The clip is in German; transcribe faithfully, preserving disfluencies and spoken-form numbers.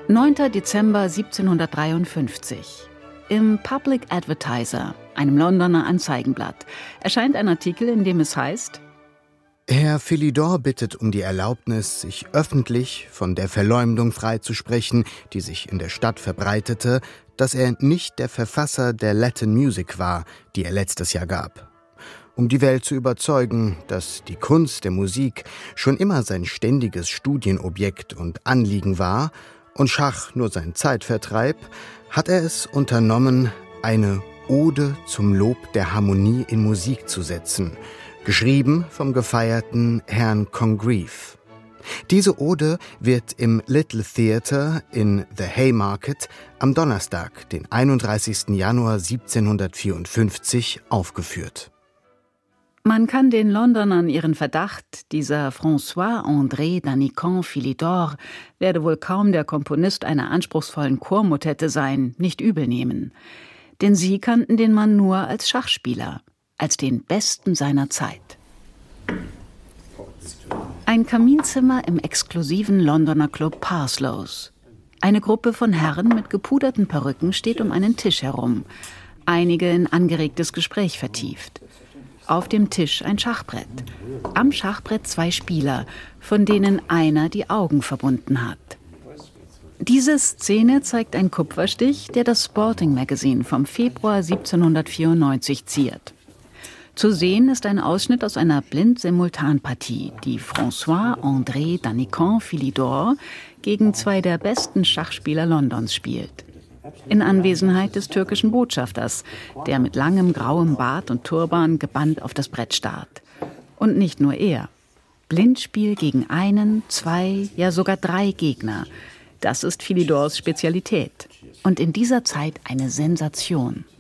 neunter Dezember siebzehnhundertdreiundfünfzig. Im Public Advertiser, einem Londoner Anzeigenblatt, erscheint ein Artikel, in dem es heißt: Herr Philidor bittet um die Erlaubnis, sich öffentlich von der Verleumdung freizusprechen, die sich in der Stadt verbreitete, dass er nicht der Verfasser der Latin Music war, die er letztes Jahr gab. Um die Welt zu überzeugen, dass die Kunst der Musik schon immer sein ständiges Studienobjekt und Anliegen war und Schach nur sein Zeitvertreib, hat er es unternommen, eine Ode zum Lob der Harmonie in Musik zu setzen, geschrieben vom gefeierten Herrn Congreve. Diese Ode wird im Little Theatre in The Haymarket am Donnerstag, den einunddreißigsten Januar siebzehnhundertvierundfünfzig, aufgeführt. Man kann den Londonern ihren Verdacht, dieser François-André d'Anicant Philidor werde wohl kaum der Komponist einer anspruchsvollen Chormotette sein, nicht übel nehmen. Denn sie kannten den Mann nur als Schachspieler, als den Besten seiner Zeit. Ein Kaminzimmer im exklusiven Londoner Club Parslows. Eine Gruppe von Herren mit gepuderten Perücken steht um einen Tisch herum, einige in angeregtes Gespräch vertieft. Auf dem Tisch ein Schachbrett. Am Schachbrett zwei Spieler, von denen einer die Augen verbunden hat. Diese Szene zeigt ein Kupferstich, der das Sporting Magazine vom Februar siebzehnhundertvierundneunzig ziert. Zu sehen ist ein Ausschnitt aus einer Blind-Simultanpartie, die François-André d'Anicant Philidor gegen zwei der besten Schachspieler Londons spielt. In Anwesenheit des türkischen Botschafters, der mit langem grauem Bart und Turban gebannt auf das Brett starrt. Und nicht nur er. Blindspiel gegen einen, zwei, ja sogar drei Gegner. Das ist Philidors Spezialität. Und in dieser Zeit eine Sensation.